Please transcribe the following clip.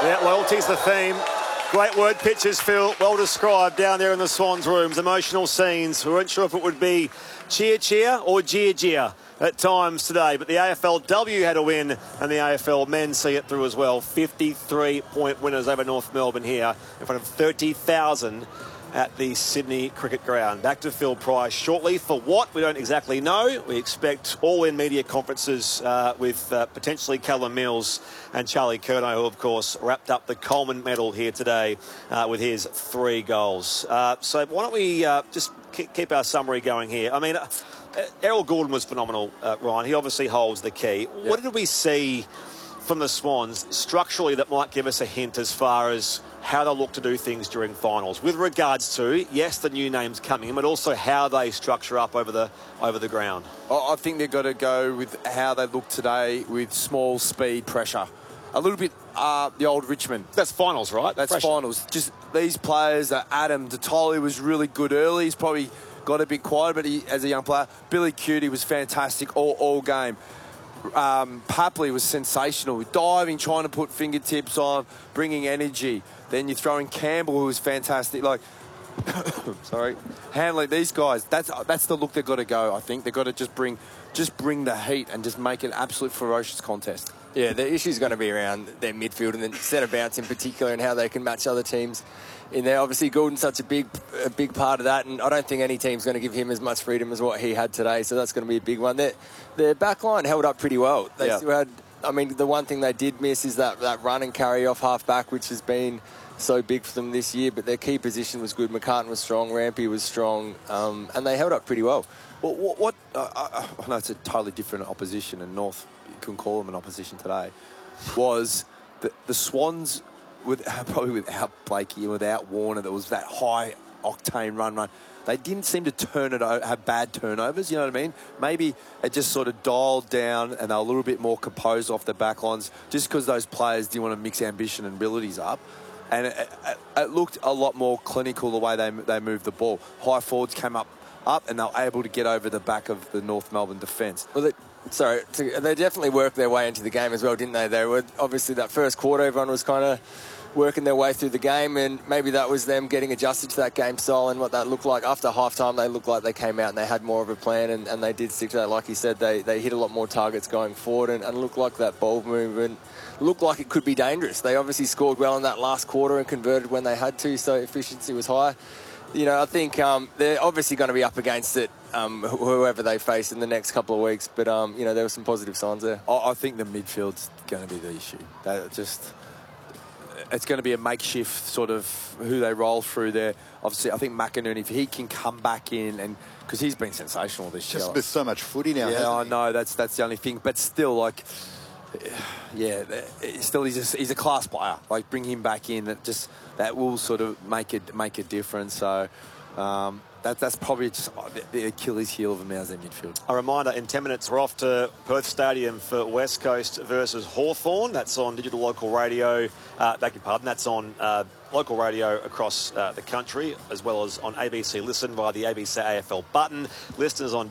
Yeah, loyalty's the theme. Great word pictures, Phil. Well described down there in the Swans rooms. Emotional scenes. We weren't sure if it would be cheer or jeer at times today. But the AFLW had a win, and the AFL men see it through as well. 53-point winners over North Melbourne here in front of 30,000 at the Sydney Cricket Ground. Back to Phil Price shortly. For what, we don't exactly know. We expect all-in media conferences with potentially Callum Mills and Charlie Curnow, who, of course, wrapped up the Coleman medal here today with his 3 goals. So why don't we just keep our summary going here. I mean, Errol Gulden was phenomenal, Ryan. He obviously holds the key. Yep. What did we see from the Swans structurally that might give us a hint as far as how they'll look to do things during finals, with regards to, yes, the new names coming in, but also how they structure up over the ground? I think they've got to go with how they look today with small speed pressure. A little bit the old Richmond. That's finals, right? That's pressure. Finals. Just these players, Adam Detoli was really good early. He's probably got a bit quiet, but as a young player, Billy Cutie was fantastic all game. Papley was sensational, diving, trying to put fingertips on, bringing energy. Then you throw in Campbell, who was fantastic. Like, sorry, Hanley. These guys. That's the look they've got to go. I think they've got to just bring the heat and just make it an absolute ferocious contest. Yeah, the issue's going to be around their midfield and then centre bounce in particular, and how they can match other teams in there. Obviously, Gulden's such a big part of that, and I don't think any team's going to give him as much freedom as what he had today, so that's going to be a big one. Their back line held up pretty well. They still had, I mean, the one thing they did miss is that run and carry off half-back, which has been so big for them this year, but their key position was good. McCartan was strong, Rampy was strong, and they held up pretty well. Well, I know it's a totally different opposition, and North, you couldn't call them an opposition today, was the Swans, probably without Blakey and without Warner, there was that high octane run. They didn't seem to have bad turnovers, you know what I mean? Maybe it just sort of dialed down and they're a little bit more composed off the back lines, just because those players didn't want to mix ambition and abilities up. And it looked a lot more clinical the way they moved the ball. High forwards came up and they were able to get over the back of the North Melbourne defence. Well, they definitely worked their way into the game as well, didn't they? They were obviously, that first quarter, everyone was kind of working their way through the game, and maybe that was them getting adjusted to that game style and what that looked like. After halftime, they looked like they came out and they had more of a plan, and they did stick to that. Like you said, they hit a lot more targets going forward, and looked like that ball movement looked like it could be dangerous. They obviously scored well in that last quarter and converted when they had to, so efficiency was high. You know, I think they're obviously going to be up against it, whoever they face in the next couple of weeks. But, you know, there were some positive signs there. I think the midfield's going to be the issue. It's going to be a makeshift sort of who they roll through there. Obviously, I think McInerney, if he can come back in, and because he's been sensational this year. Just with so much footy now. Yeah, I know. That's the only thing. But still, like, yeah, still he's a class player. Like, bring him back in. That will sort of make a difference. So that's probably just the Achilles heel of them as their midfield. A reminder, in 10 minutes, we're off to Perth Stadium for West Coast versus Hawthorn. That's on digital local radio. Beg your pardon. That's on local radio across the country, as well as on ABC Listen via the ABC AFL button. Listeners on